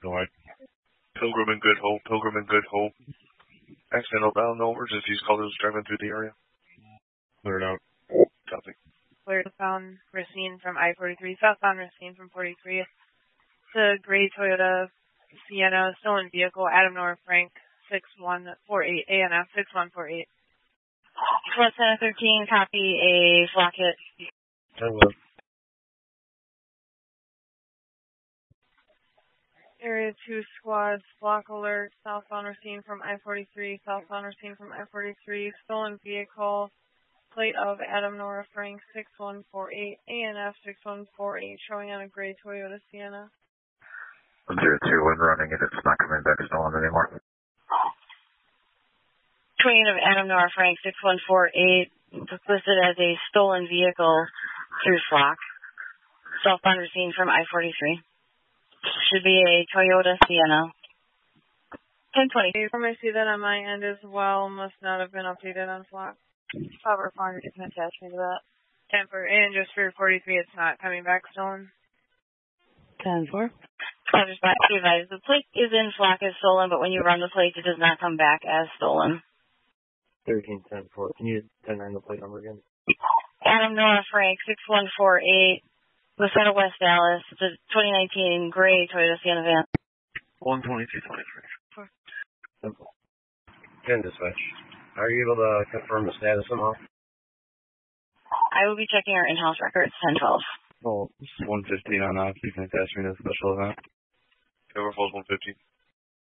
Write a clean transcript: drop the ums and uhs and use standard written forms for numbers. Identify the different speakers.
Speaker 1: Go ahead.
Speaker 2: Pilgrim and Good Hope. Pilgrim and Good Hope. Accidental bound, no emergencies. Callers driving through the area.
Speaker 1: Clear it out.
Speaker 2: Copy.
Speaker 3: Cleared southbound Racine from I-43. Southbound Racine from 43. The gray Toyota Sienna stolen vehicle. Adam Nora Frank 6148. ANF 6148.
Speaker 4: Fort Center 13, copy a flock hit.
Speaker 1: 10-1.
Speaker 3: Area 2 squads, block alert, southbound Racine from I-43, southbound Racine from I-43, stolen vehicle, plate of Adam Nora Frank 6148, ANF 6148, showing on a gray Toyota Sienna.
Speaker 5: 02, when running it, it's not coming back stolen anymore.
Speaker 4: Train of Adam Nora Frank 6148, listed as a stolen vehicle through flock. Southbound Racine from I-43. Should be a Toyota Sienna. 1020.
Speaker 3: I see that on my end as well. Must not have been updated on flock.
Speaker 4: Power farm, you can attach me to that.
Speaker 3: 10 for, and just for 43, it's not coming back stolen.
Speaker 4: 10-4. I just want to advise, the plate is in flock as stolen, but when you run the plate, it does not come back as stolen.
Speaker 1: 13-10-4. Can you 10-9 the plate number again?
Speaker 4: Adam Nora Frank 6148. Was out of West Dallas. It's a 2019 gray Toyota Sienna van.
Speaker 2: 12223.
Speaker 1: Simple. 10 dispatch. Are you able to confirm the status somehow?
Speaker 4: I will be checking our in-house records. 1012.
Speaker 2: Oh, this is 115 on off. You can attach me to the special event. Cover falls 115.